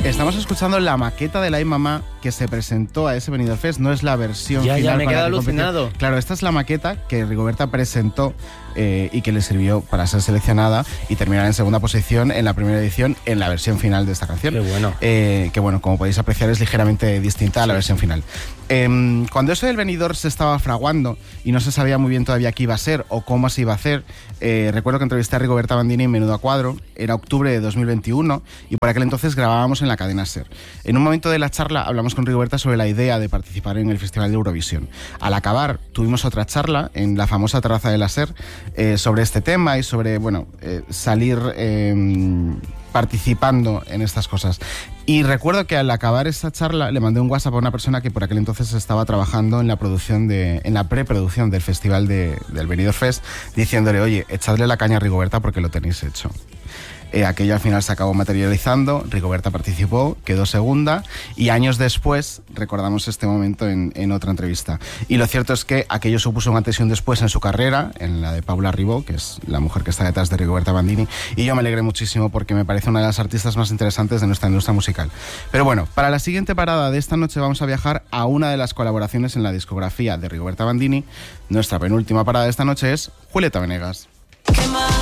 Estamos escuchando la maqueta de la Ay Mamá que se presentó a ese Benidorm Fest, no es la versión final. Ya, me he quedado alucinado. Claro, esta es la maqueta que Rigoberta presentó y que le sirvió para ser seleccionada y terminar en segunda posición en la primera edición en la versión final de esta canción. Qué bueno. Que bueno, como podéis apreciar, es ligeramente distinta a la versión final. Cuando eso del Benidorm se estaba fraguando y no se sabía muy bien todavía qué iba a ser o cómo se iba a hacer, recuerdo que entrevisté a Rigoberta Bandini en Menudo a Cuadro, era octubre de 2021 y por aquel entonces grabábamos en la cadena SER. En un momento de la charla hablamos con Rigoberta sobre la idea de participar en el Festival de Eurovisión. Al acabar tuvimos otra charla en la famosa terraza de la SER sobre este tema y sobre, bueno, salir participando en estas cosas. Y recuerdo que al acabar esa charla le mandé un WhatsApp a una persona que por aquel entonces estaba trabajando en la preproducción del festival del Benidorm Fest, diciéndole, oye, echadle la caña a Rigoberta porque lo tenéis hecho. Aquello al final se acabó materializando, Rigoberta participó, quedó segunda y años después recordamos este momento en otra entrevista. Y lo cierto es que aquello supuso un antes y un después en su carrera, en la de Paula Ribó, que es la mujer que está detrás de Rigoberta Bandini, y yo me alegré muchísimo porque me parece una de las artistas más interesantes de nuestra industria musical. Pero bueno, para la siguiente parada de esta noche vamos a viajar a una de las colaboraciones en la discografía de Rigoberta Bandini. Nuestra penúltima parada de esta noche es Julieta Venegas.